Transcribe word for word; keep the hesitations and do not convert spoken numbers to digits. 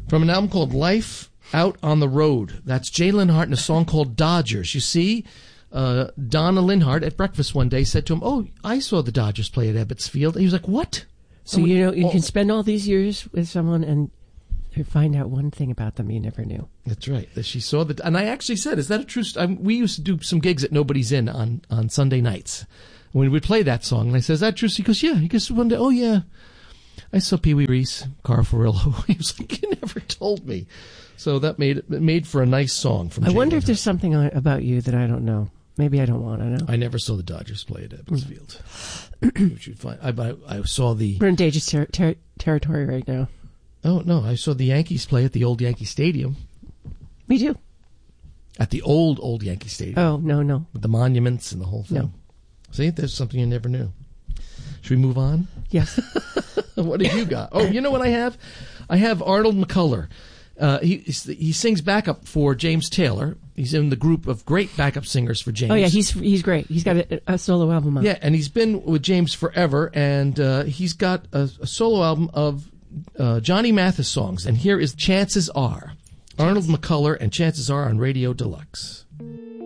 from an album called Life Out on the Road. That's Jay Linhart and a song called Dodgers. You see, uh, Donna Linhart at breakfast one day said to him, "Oh, I saw the Dodgers play at Ebbets Field." And he was like, "What?" So, you know, you can spend all these years with someone and find out one thing about them you never knew. That's right. That she saw the, and I actually said, "Is that a true?" St-? I mean, we used to do some gigs at Nobody's Inn on, on Sunday nights when we would play that song. And I said, "Is that true?" He goes, "Yeah." He goes one day, "Oh yeah, I saw Pee Wee Reese, Carl Furillo." He was like, "You never told me." So that made it made for a nice song. From I Jay wonder Linhart. if there's something about you that I don't know. Maybe I don't want to know. I never saw the Dodgers play at Ebbets mm. Field. Which you'd find. I, I, I saw the. We're in dangerous ter- ter- territory right now. Oh, no, I saw the Yankees play at the old Yankee Stadium. Me too. At the old, old Yankee Stadium. Oh, no, no. With the monuments and the whole thing. No. See, there's something you never knew. Should we move on? Yes. What have you got? Oh, you know what I have? I have Arnold McCuller. Uh, he he sings backup for James Taylor. He's in the group of great backup singers for James. Oh, yeah, he's he's great. He's got a, a solo album out. Yeah, and he's been with James forever, and uh, he's got a, a solo album of Uh, Johnny Mathis songs, and here is Chances Are. Arnold McCuller and Chances Are on Radio Deluxe.